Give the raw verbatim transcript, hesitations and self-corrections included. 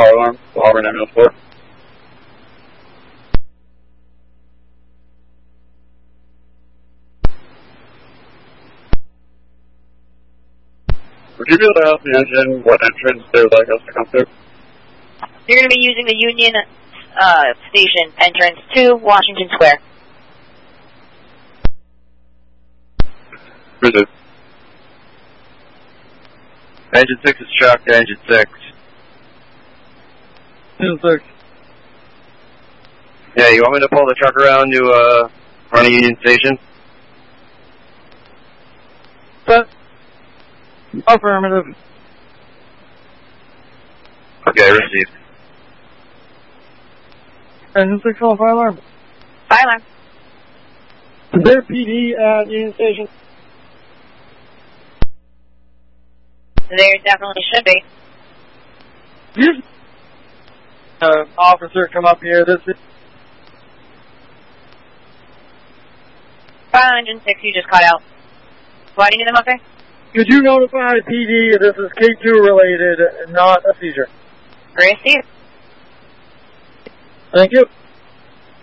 fire alarm, Auburn ambulance four. Would you be able to ask the engine what entrance they would like us to come through? You're going to be using the Union uh, Station entrance to Washington Square. Received. Engine six is Chuck, engine six. Engine six. Yeah, you want me to pull the truck around to uh, front of Union Station? Set. Affirmative. Okay, received. Engine six on fire alarm. Fire alarm. Is there P D at Union Station? There definitely should be. Yes. Uh, officer, come up here. This is. Fire engine six, you just caught out. Why do you need them up there? Could you notify P D this is K two related, not a seizure? Receive. Thank you.